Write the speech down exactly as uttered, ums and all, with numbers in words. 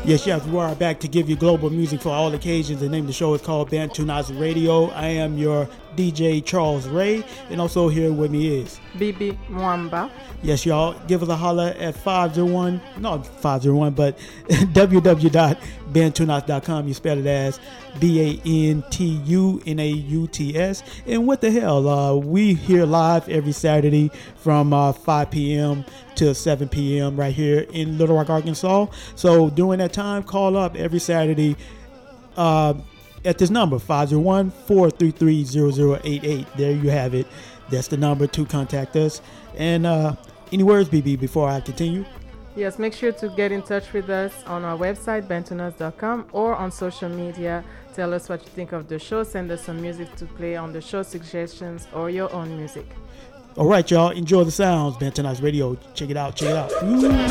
Yes, yes, we are back to give you global music for all occasions. The name of the show is called Bantu Nas Radio. I am your D J Charles Ray, and also here with me is Bibi Mwamba. Yes, y'all, give us a holler at five oh one, not five oh one, but w w w dot bantunas dot com. You spell it as B A N T U N A U T S. And what the hell, uh, we here live every Saturday from uh, five p.m. to seven p.m. right here in Little Rock, Arkansas. So during that time, call up every Saturday uh, at this number, five oh one, four three three, zero zero eight eight. There you have it. That's the number to contact us. And uh, any words, B B, before I continue? Yes, make sure to get in touch with us on our website, bantunas dot com, or on social media. Tell us what you think of the show. Send us some music to play on the show, suggestions, or your own music. All right, y'all. Enjoy the sounds. Bantu Nas Radio. Check it out. Check it out. Ooh.